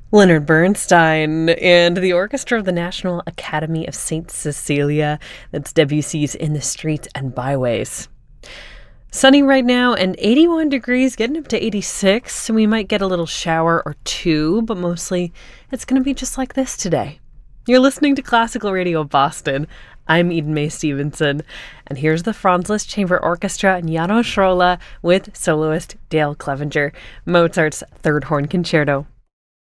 Leonard Bernstein and the orchestra of the National Academy of St. Cecilia. That's Debussy's In the Streets and Byways. Sunny right now and 81 degrees, getting up to 86. So we might get a little shower or two, but mostly it's going to be just like this today. You're listening to Classical Radio Boston. I'm Eden Mae Stevenson, and here's the Franz Liszt Chamber Orchestra and János Róla with soloist Dale Clevenger, Mozart's Third Horn Concerto.